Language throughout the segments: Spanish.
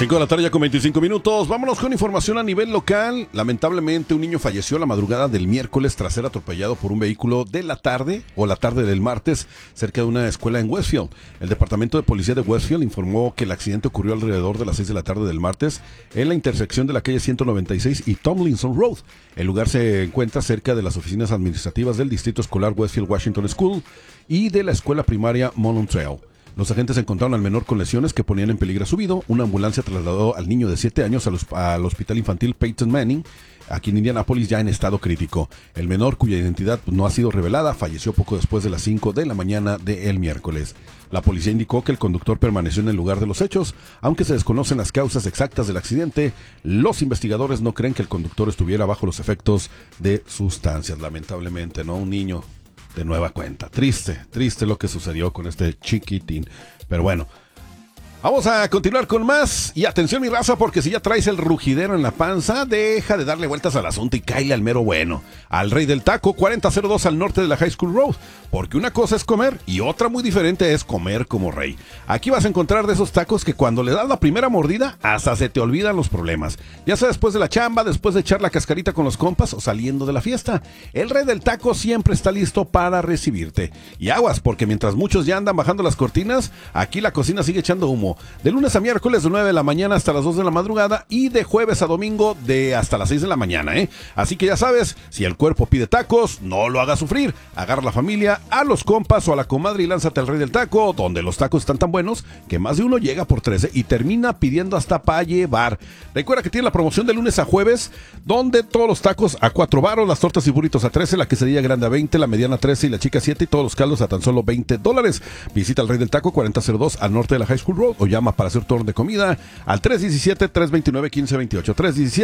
5 de la tarde ya con 25 minutos. Vámonos con información a nivel local. Lamentablemente un niño falleció la madrugada del miércoles tras ser atropellado por un vehículo de la tarde o la tarde del martes cerca de una escuela en Westfield. El departamento de policía de Westfield informó que el accidente ocurrió alrededor de las 6 de la tarde del martes en la intersección de la calle 196 y Tomlinson Road. El lugar se encuentra cerca de las oficinas administrativas del Distrito Escolar Westfield Washington School y de la escuela primaria Mullen Trail. Los agentes encontraron al menor con lesiones que ponían en peligro su vida. Una ambulancia trasladó al niño de 7 años al hospital infantil Peyton Manning, aquí en Indianápolis, ya en estado crítico. El menor, cuya identidad no ha sido revelada, falleció poco después de las 5 de la mañana del miércoles. La policía indicó que el conductor permaneció en el lugar de los hechos. Aunque se desconocen las causas exactas del accidente, los investigadores no creen que el conductor estuviera bajo los efectos de sustancias. Lamentablemente, ¿no? Un niño de nueva cuenta. Triste lo que sucedió con este chiquitín. Pero bueno, vamos a continuar con más. Y atención, mi raza, porque si ya traes el rugidero en la panza, deja de darle vueltas al asunto y cáele al mero bueno. Al Rey del Taco, 4002 al norte de la High School Road. Porque una cosa es comer y otra muy diferente es comer como rey. Aquí vas a encontrar de esos tacos que cuando le das la primera mordida, hasta se te olvidan los problemas. Ya sea después de la chamba, después de echar la cascarita con los compas o saliendo de la fiesta. El Rey del Taco siempre está listo para recibirte. Y aguas, porque mientras muchos ya andan bajando las cortinas, aquí la cocina sigue echando humo. De lunes a miércoles de 9 de la mañana hasta las 2 de la madrugada y de jueves a domingo de hasta las 6 de la mañana, ¿eh? Así que ya sabes, si el cuerpo pide tacos, no lo hagas sufrir. Agarra a la familia, a los compas o a la comadre y lánzate al Rey del Taco, donde los tacos están tan buenos que más de uno llega por 13 y termina pidiendo hasta para llevar. Recuerda que tiene la promoción de lunes a jueves, donde todos los tacos a 4 varos, las tortas y burritos a 13, la quesadilla grande a 20, la mediana a 13 y la chica 7 y todos los caldos a tan solo $20. Visita el Rey del Taco, 4002 al norte de la High School Road o llama para hacer tu orden de comida al 317-329-1528,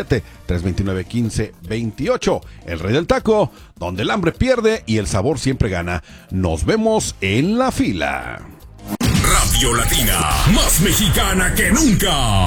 317-329-1528. El Rey del Taco, donde el hambre pierde y el sabor siempre gana. Nos vemos en la fila. Radio Latina, más mexicana que nunca.